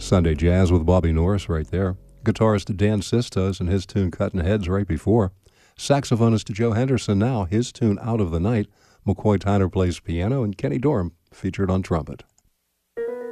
Sunday Jazz with Bobby Norris right there. Guitarist Dan Sistos and his tune Cutting Heads right before. Saxophonist Joe Henderson now, his tune Out of the Night. McCoy Tyner plays piano, and Kenny Dorham featured on trumpet.